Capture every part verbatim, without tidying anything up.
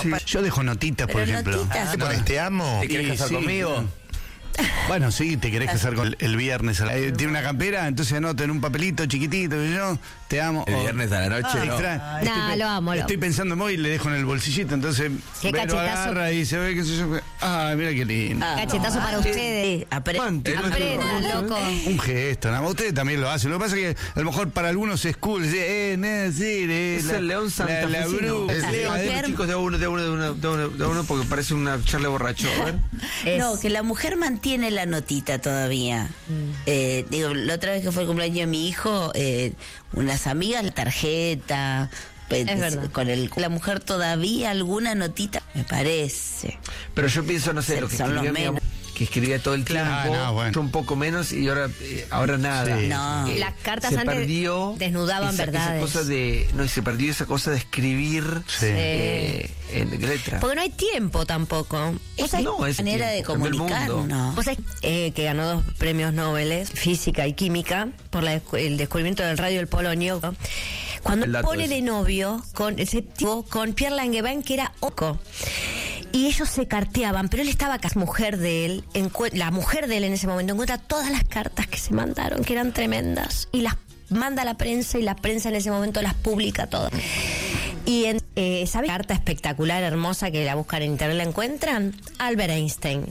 Sí. Yo dejo notitas, por Pero ejemplo. notitas. ¿Te pones te amo? ¿Te querés Y casar sí, conmigo? Bueno, sí, te querés casar con el, el viernes. Eh, tiene una campera, entonces anota en un papelito chiquitito y yo te amo. El O- viernes a la noche, Ah, no. extra- Ay. estoy Nah, pe- lo amo, lo Estoy amo. pensando en vos y le dejo en el bolsillito, entonces Qué ve, lo cachetazo. agarra y se ve que se yo. Ah, mira qué lindo. Ah, Cachetazo para ustedes. Sí, apre- Amante, ¿no? Aprendan, loco. Un gesto, nada más. Ustedes también lo hacen. Lo que pasa es que a lo mejor para algunos es cool. Sí, eh, ne, sí, eh, Es la- el león la, santafesino. la bruja. Es sí, león. la- mujer- Chicos, de uno, de uno, de uno, de uno, de uno, porque parece una charla borracho. A ver. Es- No, que la mujer mantiene la notita todavía. Eh, digo, la otra vez que fue el cumpleaños de mi hijo, eh, unas amigas, la tarjeta. pues, Es verdad. Con el, la mujer todavía alguna notita, me parece. Pero yo pienso, no sé, Se- lo que son los escribía mi menos. abuela, que escribía todo el tiempo, Claro, no, bueno. yo un poco menos y ahora eh, ahora nada. Sí. No. Eh, Las cartas se antes perdió desnudaban esa, verdades. Esa cosa de, no, y se perdió esa cosa de escribir Sí. eh, en letra. Porque no hay tiempo tampoco. Es no, una ese manera de tiempo, cambió el comunicar, mundo. ¿no? Vos sabés eh, que ganó dos premios Nobel, física y química, por la descu- el descubrimiento del radio del polonio. ¿No? Cuando El dato pone ese. de novio con ese tipo, con Pierre Langevin, que era oco. Y ellos se carteaban, pero él estaba acá, mujer de él, encue- la mujer de él en ese momento encuentra todas las cartas que se mandaron, que eran tremendas, y las manda a la prensa y la prensa en ese momento las publica todas. Y en eh, esa carta espectacular, hermosa, que la buscan en internet, la encuentran, Albert Einstein.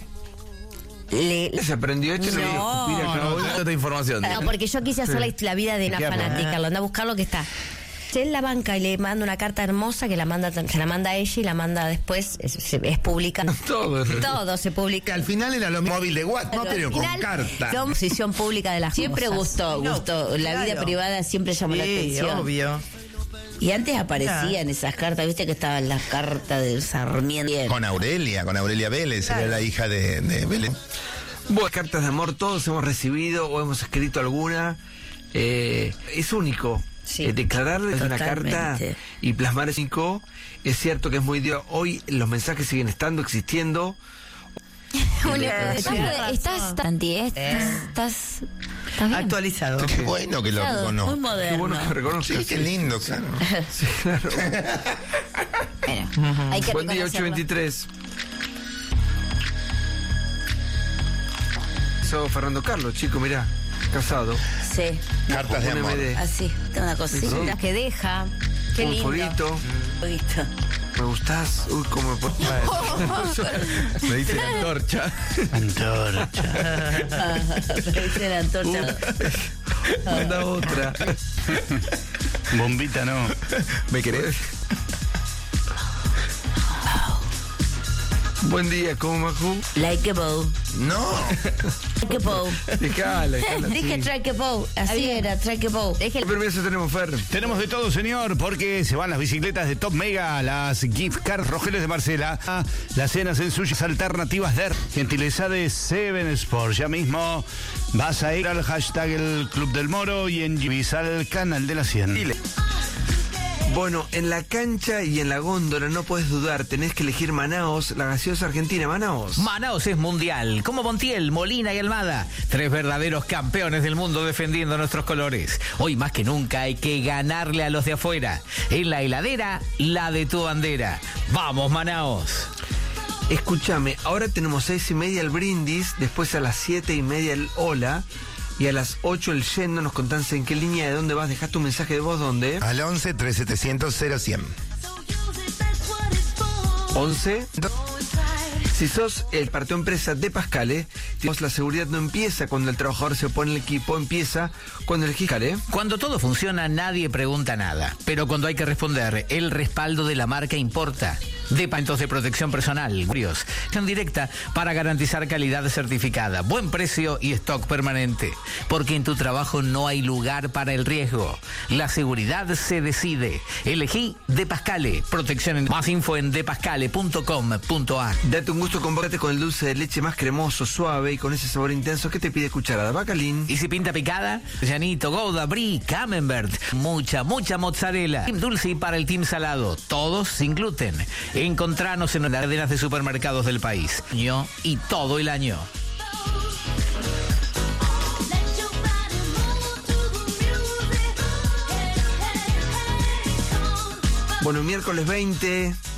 Le, Se aprendió esto y lo voy a No, escupir acá no, hoy. no. Toda información. No, porque yo quise hacer la, la vida de una Qué fanática, lo anda a buscar lo que está. Él la banca y le manda una carta hermosa que la manda, se la manda a ella y la manda después, es, se- es pública. Todo. Todo se Que publica. al final era lo móvil de WhatsApp, pero Al con final, carta. son posición pública de las Siempre cosas. gustó, No, gustó. La vida claro. privada siempre llamó la Sí, atención. obvio. Y antes aparecían esas cartas, viste que estaban las cartas de Sarmiento. Con Aurelia, con Aurelia Vélez, era la hija de, de Vélez. Buenas cartas de amor, todos hemos recibido o hemos escrito alguna. Eh, es único. Sí, Eh, declararle una totalmente. carta y plasmar es único. Es cierto que es muy dio. Hoy los mensajes siguen estando, existiendo. Estás, estás, Tanti, ¿eh? estás, estás, estás bien. Actualizado. Qué bueno que lo Muy reconozco. Qué moderno. bueno que reconozcas. Sí, qué lindo, claro. Sí, claro. Bueno, hay que Buen día, ocho reconocerlo. veintitrés. Soy Fernando Carlos, chico, mirá. Casado. Sí, Cartas de Un amor. M D. así, tengo una cosita. Las que deja. Qué Un lindo. fueguito. Poquito. Me gustás. Uy, cómo me Me dice la antorcha. Antorcha. Pero dice la antorcha. Manda otra. Bombita no. ¿Me querés? Buen día, ¿cómo Majú? Like a bow. No. Like a bow. Dejala, dejala. Dije así. track a bow. Así era, track a bow. Deje ¿Qué permiso tenemos, Fer? Tenemos de todo, señor, porque se van las bicicletas de Top Mega, las gift cards Rogeles de Marcela, las cenas en suyas alternativas de gentileza de Seven Sports. Ya mismo vas a ir al hashtag el Club del Moro y en Gibis al canal de la cien. Dile. Bueno, en la cancha y en la góndola no puedes dudar, tenés que elegir Manaos, la gaseosa argentina, Manaos. Manaos es mundial, como Montiel, Molina y Almada. Tres verdaderos campeones del mundo defendiendo nuestros colores. Hoy más que nunca hay que ganarle a los de afuera. En la heladera, la de tu bandera. ¡Vamos, Manaos! Escúchame, ahora tenemos seis y media el brindis, después a las siete y media el hola y a las ocho el yendo. Nos contás en qué línea, de dónde vas, dejás tu mensaje de voz, ¿dónde? Al once, tres setecientos, cero cien. once. Si sos el partido empresa de Pascale, digamos, la seguridad no empieza cuando el trabajador se pone el equipo, empieza cuando elegís Pascale. Cuando todo funciona, nadie pregunta nada. Pero cuando hay que responder, el respaldo de la marca importa. Departamentos de protección personal, varios. Acción directa para garantizar calidad certificada, buen precio y stock permanente. Porque en tu trabajo no hay lugar para el riesgo. La seguridad se decide. Elegí De Pascale. Protección en... Más info en depascale punto com punto a r. Date un gusto, compárate con el dulce de leche más cremoso, suave y con ese sabor intenso que te pide cucharada. Bacalín. Y si pinta picada, llanito, gouda, brie, camembert, mucha, mucha mozzarella. Team dulce y para el team salado, todos sin gluten. Encontranos en las cadenas de supermercados del país. Año y todo el año. Bueno, miércoles veinte.